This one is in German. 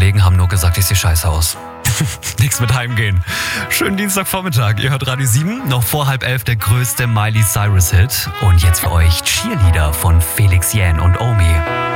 Kollegen haben nur gesagt, ich sehe scheiße aus. Nichts mit heimgehen. Schönen Dienstagvormittag. Ihr hört Radio 7. Noch vor 10:30 der größte Miley Cyrus-Hit. Und jetzt für euch Cheerleader von Felix Jähn und Omi.